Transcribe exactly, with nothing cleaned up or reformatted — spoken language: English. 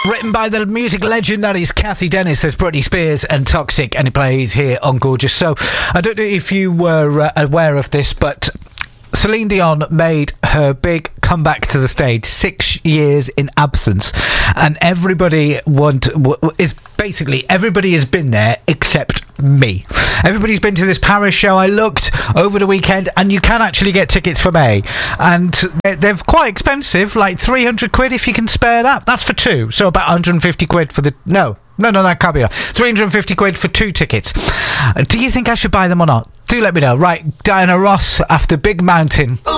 Written by the music legend that is Kathy Dennis. There's Britney Spears and Toxic, and it plays here on Gorgeous. So, I don't know if you were uh, aware of this, but Celine Dion made her big comeback to the stage six years in absence, and everybody want w- is basically everybody has been there except me. Everybody's been to this Paris show. I looked over the weekend, and you can actually get tickets for May, and they're, they're quite expensive, like three hundred quid if you can spare that. That's for two, so about one hundred fifty quid for the no. No, no, that can't be right. three hundred fifty quid for two tickets. Uh, do you think I should buy them or not? Do let me know. Right, Diana Ross after Big Mountain.